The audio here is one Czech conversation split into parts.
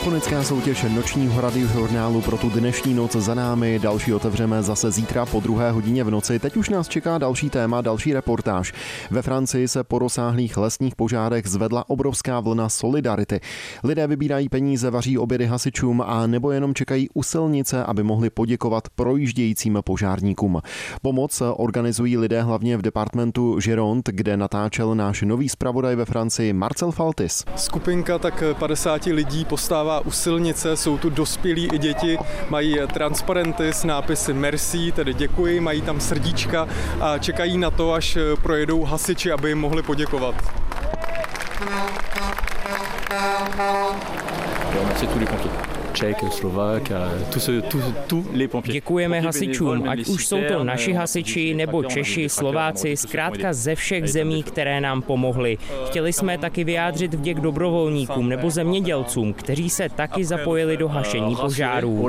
Telefonická soutěž nočního radiožurnálu pro tu dnešní noc za námi. Další otevřeme zase zítra po 2:00 v noci. Teď už nás čeká další téma, další reportáž. Ve Francii se po rozsáhlých lesních požárech zvedla obrovská vlna solidarity. Lidé vybírají peníze, vaří obědy hasičům a nebo jenom čekají u silnice, aby mohli poděkovat projíždějícím požárníkům. Pomoc organizují lidé hlavně v departementu Gironde, kde natáčel náš nový zpravodaj ve Francii Marcel Faltis. Skupinka tak 50 lidí postává u silnice, jsou tu dospělí i děti, mají transparenty s nápisy merci, tedy děkuji, mají tam srdíčka a čekají na to, až projedou hasiči, aby jim mohli poděkovat. Děkujeme hasičům, ať už jsou to naši hasiči nebo Češi, Slováci, zkrátka ze všech zemí, které nám pomohli. Chtěli jsme taky vyjádřit vděk dobrovolníkům nebo zemědělcům, kteří se taky zapojili do hašení požárů.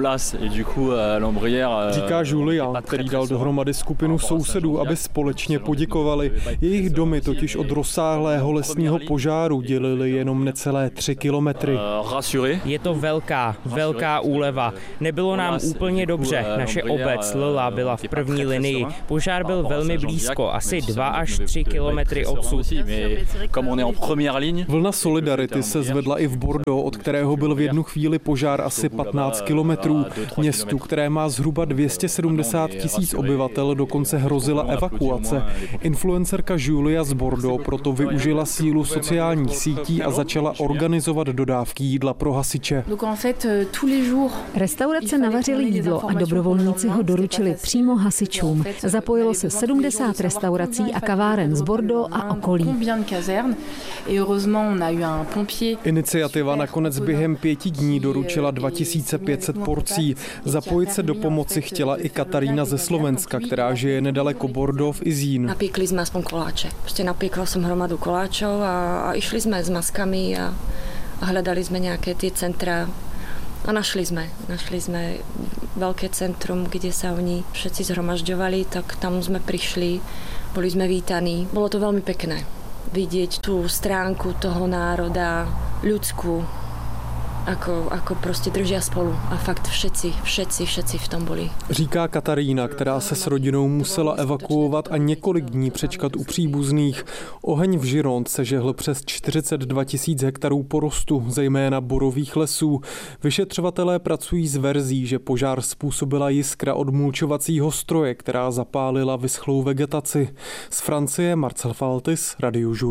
Říká Julia, který dal dohromady skupinu sousedů, aby společně poděkovali. Jejich domy totiž od rozsáhlého lesního požáru dělili jenom necelé 3 kilometry. Je to velká úleva. Nebylo nám úplně dobře. Naše obec Lila byla v první linii. Požár byl velmi blízko, asi 2 až 3 kilometry odsud. Vlna solidarity se zvedla i v Bordeaux, od kterého byl v jednu chvíli požár asi 15 kilometrů. Městu, které má zhruba 270 000 obyvatel, dokonce hrozila evakuace. Influencerka Julia z Bordeaux proto využila sílu sociálních sítí a začala organizovat dodávky jídla pro hasiče. Restaurace navařily jídlo a dobrovolníci ho doručili přímo hasičům. Zapojilo se 70 restaurací a kaváren z Bordeaux a okolí. Iniciativa nakonec během 5 dní doručila 2500 porcí. Zapojit se do pomoci chtěla i Katarína ze Slovenska, která žije nedaleko Bordeaux v Izín. Napíkli jsme aspoň koláče. Napíkla jsem hromadu koláčov a išli jsme s maskami a hledali jsme nějaké ty centra a našli jsme veľké centrum, kde sa oni všetci zhromažďovali, tak tam sme prišli, boli sme vítaní. Bolo to veľmi pekné vidieť tú stránku toho národa, ľudskú, ako prostě držia spolu a fakt všetci v tom byli. Říká Katarína, která se s rodinou musela evakuovat a několik dní přečkat u příbuzných. Oheň v Gironde se žehl přes 42 000 hektarů porostu, zejména borových lesů. Vyšetřovatelé pracují s verzí, že požár způsobila jiskra od mulčovacího stroje, která zapálila vyschlou vegetaci. Z Francie Marcel Faltis, Radiožurnál.